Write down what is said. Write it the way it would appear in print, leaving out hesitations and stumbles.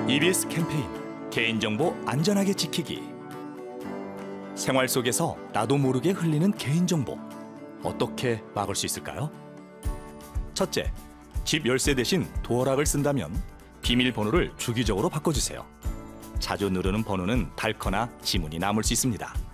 EBS 캠페인 개인정보 안전하게 지키기. 생활 속에서 나도 모르게 흘리는 개인정보 어떻게 막을 수 있을까요? 첫째, 집 열쇠 대신 도어락을 쓴다면 비밀번호를 주기적으로 바꿔주세요. 자주 누르는 번호는 닳거나 지문이 남을 수 있습니다.